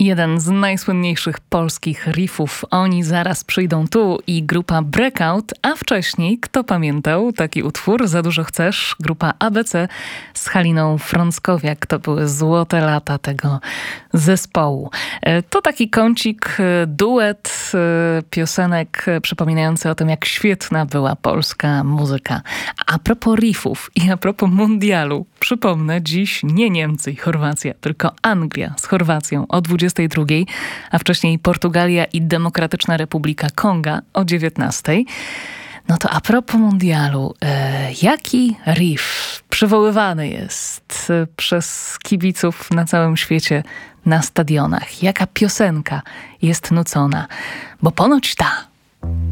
Jeden z najsłynniejszych polskich riffów. Oni zaraz przyjdą tu i grupa Breakout, a wcześniej, kto pamiętał taki utwór, Za dużo chcesz, grupa ABC z Haliną Frąckowiak. To były złote lata tego zespołu. To taki kącik, duet piosenek przypominający o tym, jak świetna była polska muzyka. A propos riffów i a propos mundialu, przypomnę, dziś nie Niemcy i Chorwacja, tylko Anglia z Chorwacją o 22, a wcześniej Portugalia i Demokratyczna Republika Konga o 19. No to a propos mundialu, jaki riff przywoływany jest przez kibiców na całym świecie na stadionach? Jaka piosenka jest nucona? Bo ponoć ta.